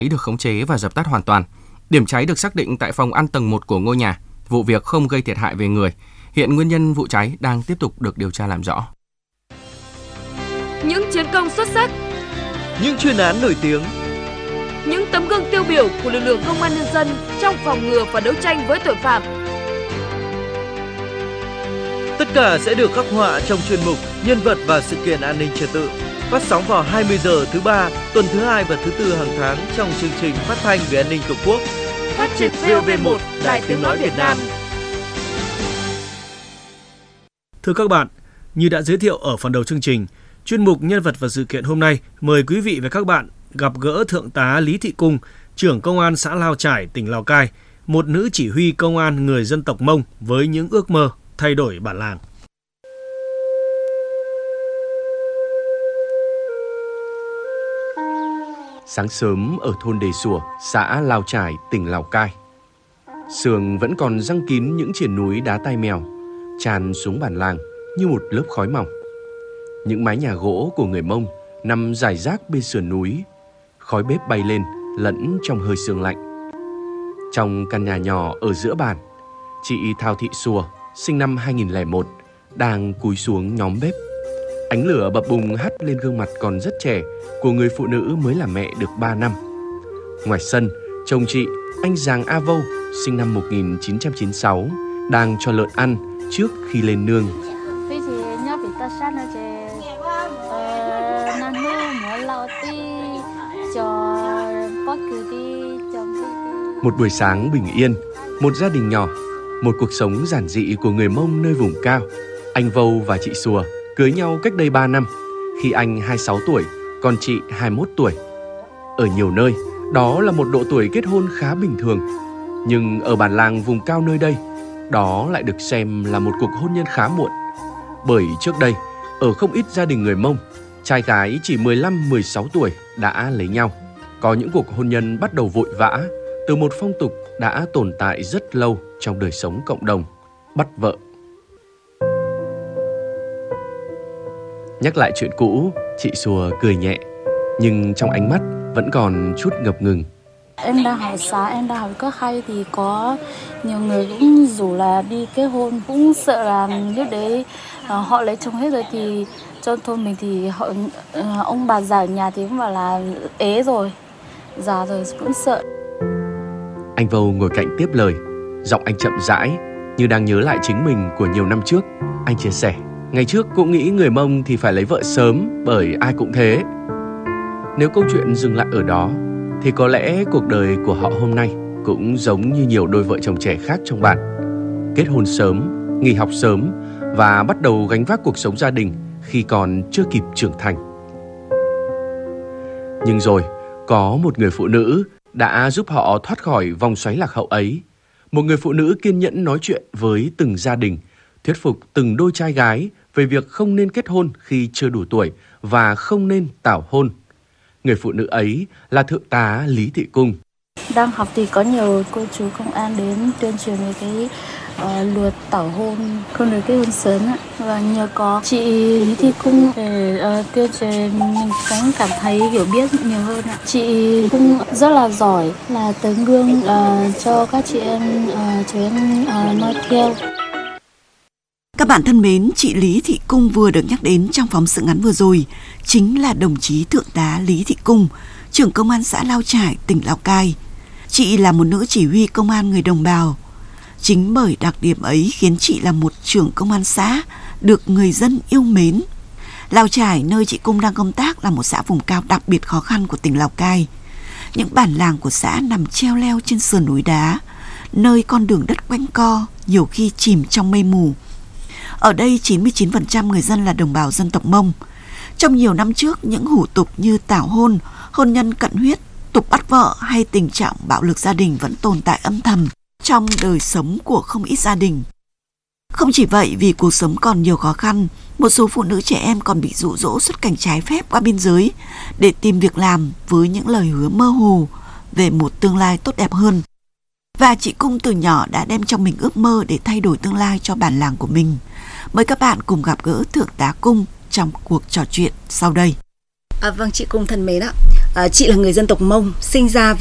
được khống chế và dập tắt hoàn toàn. Điểm cháy được xác định tại phòng ăn tầng 1 của ngôi nhà. Vụ việc không gây thiệt hại về người. Hiện nguyên nhân vụ cháy đang tiếp tục được điều tra làm rõ. Những chiến công xuất sắc, những chuyên án nổi tiếng, những tấm gương tiêu biểu của lực lượng công an nhân dân trong phòng ngừa và đấu tranh với tội phạm. Tất cả sẽ được khắc họa trong chuyên mục Nhân vật và sự kiện an ninh trật tự, phát sóng vào 20 giờ thứ ba, tuần thứ 2 và thứ 4 hàng tháng trong chương trình phát thanh về an ninh Tổ quốc. Phát trên VOV1, Đài Tiếng nói Việt Nam. Thưa các bạn, như đã giới thiệu ở phần đầu chương trình, chuyên mục Nhân vật và sự kiện hôm nay mời quý vị và các bạn gặp gỡ Thượng tá Lý Thị Cung, trưởng công an xã Lao Chải, tỉnh Lào Cai, một nữ chỉ huy công an người dân tộc Mông với những ước mơ thay đổi bản làng. Sáng sớm ở thôn Đề Sùa, xã Lao Chải, tỉnh Lào Cai. Sương vẫn còn giăng kín những triển núi đá tai mèo, tràn xuống bản làng như một lớp khói mỏng. Những mái nhà gỗ của người Mông nằm rải rác bên sườn núi, khói bếp bay lên lẫn trong hơi sương lạnh. Trong căn nhà nhỏ ở giữa bản, chị Thao Thị Sùa, sinh năm 2001, đang cúi xuống nhóm bếp. Ánh lửa bập bùng hắt lên gương mặt còn rất trẻ của người phụ nữ mới làm mẹ được 3 năm. Ngoài sân, chồng chị, anh Giàng A Vâu, sinh năm 1996, đang cho lợn ăn trước khi lên nương. Một buổi sáng bình yên, một gia đình nhỏ, một cuộc sống giản dị của người Mông nơi vùng cao. Anh Vâu và chị Sùa cưới nhau cách đây 3 năm, khi anh 26 tuổi, còn chị 21 tuổi. Ở nhiều nơi, đó là một độ tuổi kết hôn khá bình thường. Nhưng ở bản làng vùng cao nơi đây, đó lại được xem là một cuộc hôn nhân khá muộn. Bởi trước đây, ở không ít gia đình người Mông, trai gái chỉ 15-16 tuổi đã lấy nhau. Có những cuộc hôn nhân bắt đầu vội vã từ một phong tục đã tồn tại rất lâu trong đời sống cộng đồng, bắt vợ. Nhắc lại chuyện cũ, chị Sùa cười nhẹ, nhưng trong ánh mắt vẫn còn chút ngập ngừng. Em đang học xá, em đang học cấp 2 thì có nhiều người cũng rủ là đi kết hôn, cũng sợ là lúc đấy họ lấy chồng hết rồi thì trong thôn mình thì ông bà già ở nhà thì cũng bảo là ế rồi, già rồi cũng sợ. Anh Vâu ngồi cạnh tiếp lời, giọng anh chậm rãi như đang nhớ lại chính mình của nhiều năm trước. Anh chia sẻ, ngày trước cũng nghĩ người Mông thì phải lấy vợ sớm bởi ai cũng thế. Nếu câu chuyện dừng lại ở đó thì có lẽ cuộc đời của họ hôm nay cũng giống như nhiều đôi vợ chồng trẻ khác trong bản. Kết hôn sớm, nghỉ học sớm và bắt đầu gánh vác cuộc sống gia đình khi còn chưa kịp trưởng thành. Nhưng rồi, có một người phụ nữ đã giúp họ thoát khỏi vòng xoáy lạc hậu ấy. Một người phụ nữ kiên nhẫn nói chuyện với từng gia đình, thuyết phục từng đôi trai gái về việc không nên kết hôn khi chưa đủ tuổi và không nên tảo hôn. Người phụ nữ ấy là Thượng tá Lý Thị Cung. Đang học thì có nhiều cô chú công an đến tuyên truyền về cái luật tảo hôn, không được kết hôn sớm ạ. Và nhờ có chị Lý Thị Cung để tuyên truyền mình cũng cảm thấy hiểu biết nhiều hơn ạ. Chị Cung rất là giỏi, là tấm gương cho các chị em noi theo. Các bạn thân mến, chị Lý Thị Cung vừa được nhắc đến trong phóng sự ngắn vừa rồi chính là đồng chí Thượng tá Lý Thị Cung, trưởng công an xã Lao Chải, tỉnh Lào Cai. Chị là một nữ chỉ huy công an người đồng bào. Chính bởi đặc điểm ấy khiến chị là một trưởng công an xã được người dân yêu mến. Lao Chải, nơi chị Cung đang công tác, là một xã vùng cao đặc biệt khó khăn của tỉnh Lào Cai. Những bản làng của xã nằm treo leo trên sườn núi đá, nơi con đường đất quanh co, nhiều khi chìm trong mây mù. Ở đây 99% người dân là đồng bào dân tộc Mông. Trong nhiều năm trước, những hủ tục như tảo hôn, hôn nhân cận huyết, tục bắt vợ hay tình trạng bạo lực gia đình vẫn tồn tại âm thầm trong đời sống của không ít gia đình. Không chỉ vậy, vì cuộc sống còn nhiều khó khăn, một số phụ nữ trẻ em còn bị dụ dỗ xuất cảnh trái phép qua biên giới để tìm việc làm với những lời hứa mơ hồ về một tương lai tốt đẹp hơn. Và chị Cung từ nhỏ đã đem trong mình ước mơ để thay đổi tương lai cho bản làng của mình. Mời các bạn cùng gặp gỡ Thượng tá Cung trong cuộc trò chuyện sau đây. Vâng, chị Cung thân mến ạ. Chị là người dân tộc Mông, sinh ra